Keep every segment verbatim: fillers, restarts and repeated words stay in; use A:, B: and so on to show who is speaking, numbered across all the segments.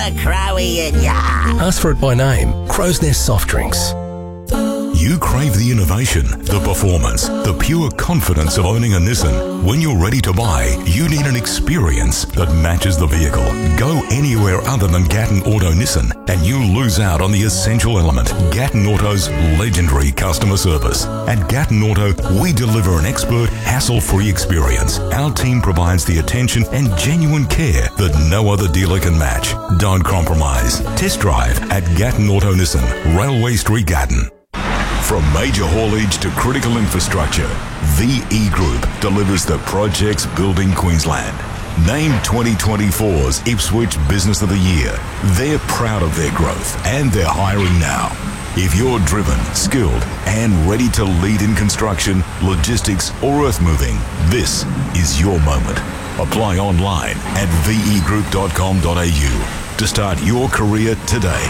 A: the Crowie in ya.
B: Ask for it by name. Crow's Nest Soft Drinks.
C: You crave the innovation, the performance, the pure confidence of owning a Nissan. When you're ready to buy, you need an experience that matches the vehicle. Go anywhere other than Gatton Auto Nissan and you lose out on the essential element, Gatton Auto's legendary customer service. At Gatton Auto, we deliver an expert, hassle-free experience. Our team provides the attention and genuine care that no other dealer can match. Don't compromise. Test drive at Gatton Auto Nissan, Railway Street, Gatton. From major haulage to critical infrastructure, the E-Group delivers the projects building Queensland. Named twenty twenty-four's Ipswich Business of the Year, they're proud of their growth and they're hiring now. If you're driven, skilled and ready to lead in construction, logistics or earth moving, this is your moment. Apply online at v e group dot com dot a u to start your career today.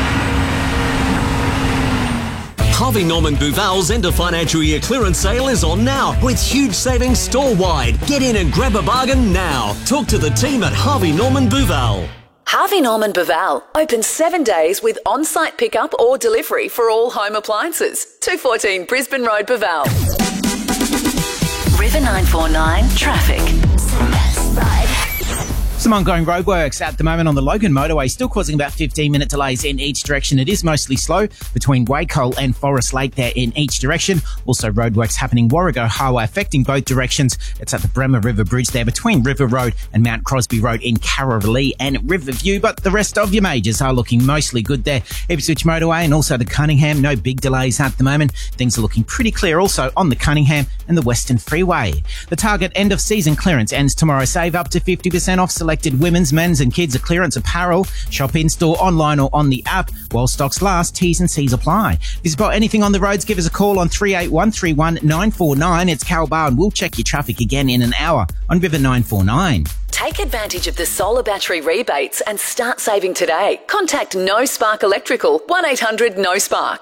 D: Harvey Norman Buval's end of financial year clearance sale is on now with huge savings store-wide. Get in and grab a bargain now. Talk to the team at Harvey Norman Buval.
E: Harvey Norman Buval, open seven days with on-site pickup or delivery for all home appliances. two fourteen Brisbane Road, Buval.
F: River nine four nine traffic.
G: Some ongoing roadworks at the moment on the Logan motorway, still causing about fifteen minute delays in each direction. It is mostly slow between Wacol and Forest Lake there in each direction. Also roadworks happening Warrego Highway affecting both directions. It's at the Bremer River Bridge there between River Road and Mount Crosby Road in Carralee and Riverview. But the rest of your majors are looking mostly good there. Ipswich motorway and also the Cunningham, no big delays at the moment. Things are looking pretty clear also on the Cunningham and the Western Freeway. The Target end of season clearance ends tomorrow. Save up to fifty percent off selected women's, men's and kids' clearance apparel. Shop in store, online or on the app. While stocks last, T's and C's apply. If you spot anything on the roads, give us a call on three eight one, three one nine four nine. It's Cal Bar and we'll check your traffic again in an hour on River nine four nine.
E: Take advantage of the solar battery rebates and start saving today. Contact No Spark Electrical, one eight hundred no spark.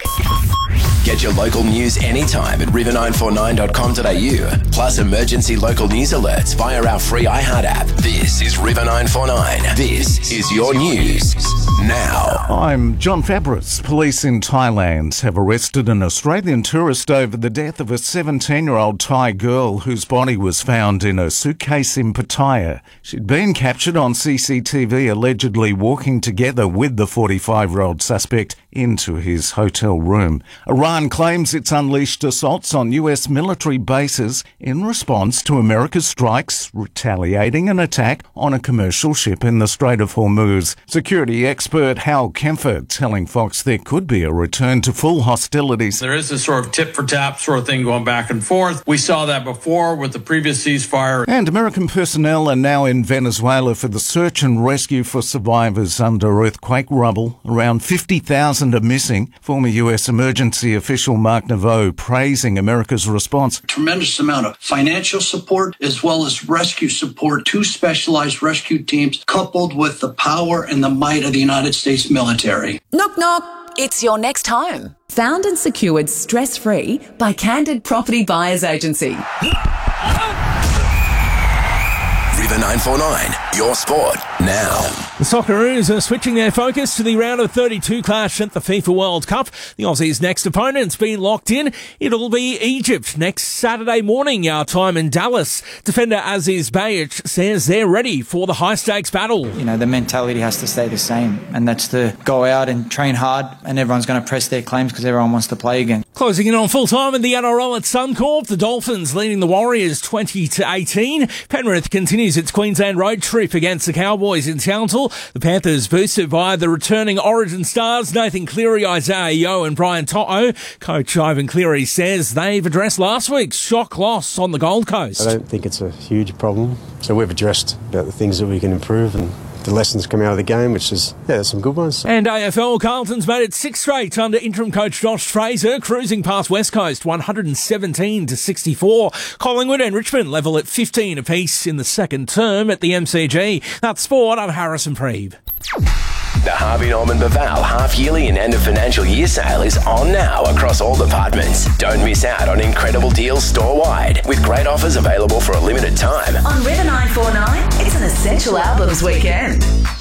H: Get your local news anytime at river nine four nine dot com dot a u. Plus emergency local news alerts via our free iHeart app. This is River nine four nine. This is your news now.
I: I'm John Fabris. Police in Thailand have arrested an Australian tourist over the death of a seventeen-year-old Thai girl whose body was found in a suitcase in Pattaya. She'd been captured on C C T V allegedly walking together with the forty-five-year-old suspect into his hotel room. Iran claims it's unleashed assaults on U S military bases in response to America's strikes, retaliating an attack on a commercial ship in the Strait of Hormuz. Security expert Hal Kempfer telling Fox there could be a return to full hostilities.
J: There is a sort of tit-for-tat sort of thing going back and forth. We saw that before with the previous ceasefire.
I: And American personnel are now in Venezuela for the search and rescue for survivors under earthquake rubble. Around fifty thousand are missing. Former U S emergency official Mark Naveau praising America's response.
K: Tremendous amount of financial support as well as rescue support, two specialized rescue teams coupled with the power and the might of the United States military.
E: Knock, knock. It's your next home. Found and secured stress-free by Candid Property Buyers Agency.
H: River nine four nine, your sport now.
L: The Socceroos are switching their focus to the round of thirty-two clash at the FIFA World Cup. The Aussies' next opponent's been locked in. It'll be Egypt next Saturday morning, our time in Dallas. Defender Aziz Bayic says they're ready for the high-stakes battle.
M: You know, the mentality has to stay the same, and that's to go out and train hard, and everyone's going to press their claims because everyone wants to play again.
L: Closing in on full-time in the N R L at Suncorp, the Dolphins leading the Warriors twenty to eighteen. Penrith continues its Queensland road trip against the Cowboys in Townsville. The Panthers boosted by the returning Origin stars Nathan Cleary, Isaiah Yeo and Brian To'o. Coach Ivan Cleary says they've addressed last week's shock loss on the Gold Coast.
N: I don't think it's a huge problem. So we've addressed about the things that we can improve and the lessons coming out of the game, which is, yeah, there's some good ones.
L: And A F L, Carlton's made it six straight under interim coach Josh Fraser, cruising past West Coast one hundred seventeen to sixty-four. Collingwood and Richmond level at fifteen apiece in the second term at the M C G. That's sport. I'm Harrison Preeb.
H: The Harvey Norman Buval half-yearly and end of financial year sale is on now across all departments. Don't miss out on incredible deals store-wide with great offers available for a limited time.
E: On River nine four nine, it's an Essential Albums weekend.